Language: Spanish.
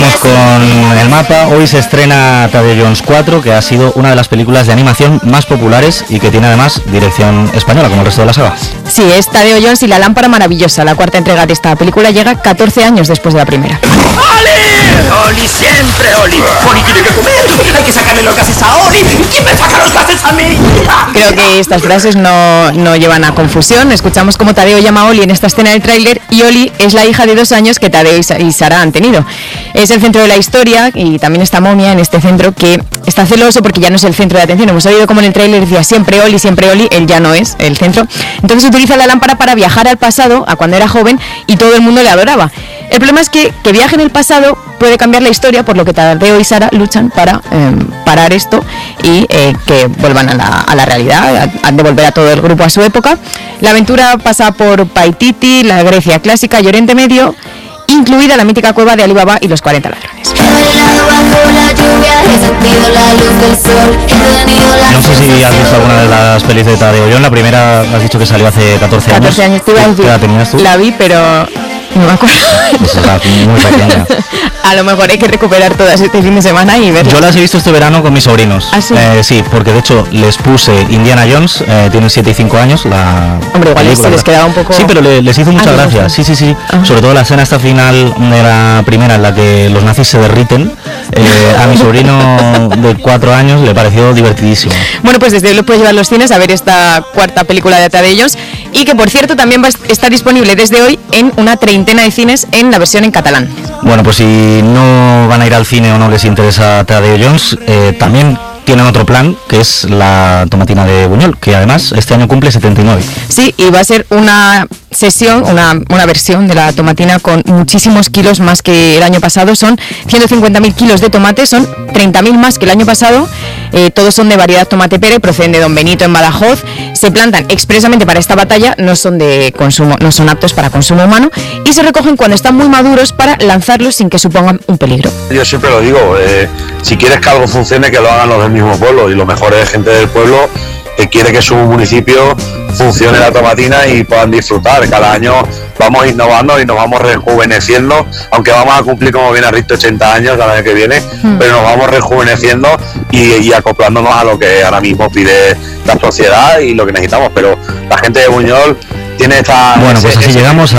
seguimos con el mapa. Hoy se estrena Tadeo Jones 4, que ha sido una de las películas de animación más populares y que tiene además dirección española, como el resto de la saga. Sí, es Tadeo Jones y la lámpara maravillosa. La cuarta entrega de esta película llega 14 años después de la primera. ¡Oli! ¡Oli siempre, Oli! ¡Oli tiene que comer! ¡Hay que sacarle los gases a Oli! ¿Quién me saca los gases a mí? Creo que estas frases no llevan a confusión. Escuchamos cómo Tadeo llama a Oli en esta escena del tráiler y Oli es la hija de 2 años que Tadeo y Sara han tenido. Es el centro de la historia y también está Momia en este centro que está celoso porque ya no es el centro de atención. Hemos oído como en el tráiler decía siempre Oli, él ya no es el centro. Entonces utiliza la lámpara para viajar al pasado, a cuando era joven, y todo el mundo le adoraba. El problema es que viaje en el pasado puede cambiar la historia, por lo que Tadeo y Sara luchan para parar esto y que vuelvan a la realidad, han de volver a todo el grupo a su época. La aventura pasa por Paititi, la Grecia clásica y Oriente Medio, incluida la mítica cueva de Ali Baba y los 40 ladrones. No sé si has visto alguna de las pelis de Tadeo Jones. La primera has dicho que salió hace 14 años. 14 años, te iba a decir. ¿Qué edad tenías tú? La vi, pero no me acuerdo. Pues era muy pequeña. A lo mejor hay que recuperar todas este fin de semana y ver. Yo las he visto este verano con mis sobrinos. ¿Ah, sí? Sí, porque de hecho les puse Indiana Jones, tienen 7 y 5 años. Hombre, igual se les quedaba un poco. Sí, pero les hizo mucha gracia. Sí. Sobre todo la escena esta final de la primera en la que los nazis se derriten. A mi sobrino de 4 años le pareció divertidísimo. Bueno, pues desde hoy lo puedes llevar a los cines a ver esta cuarta película de Tadeo Jones y que por cierto también está disponible desde hoy en una 30 de cines en la versión en catalán. Bueno, pues si no van a ir al cine o no les interesa Tadeo Jones, también tienen otro plan, que es la tomatina de Buñol, que además este año cumple 79. Sí, y va a ser una sesión, una versión de la tomatina con muchísimos kilos más que el año pasado. Son 150.000 kilos de tomate, son 30.000 más que el año pasado. Todos son de variedad tomate pere, proceden de Don Benito en Badajoz. Se plantan expresamente para esta batalla, no son de consumo, no son aptos para consumo humano y se recogen cuando están muy maduros para lanzarlos sin que supongan un peligro. Yo siempre lo digo, si quieres que algo funcione, que lo hagan los del mismo pueblo, y lo mejor es gente del pueblo que quiere que su municipio funcione la tomatina y puedan disfrutar. Cada año vamos innovando y nos vamos rejuveneciendo, aunque vamos a cumplir, como bien has dicho, 80 años el año que viene, pero nos vamos rejuveneciendo y acoplándonos a lo que ahora mismo pide la sociedad y lo que necesitamos. Pero la gente de Buñol tiene esta... Bueno, pues así llegamos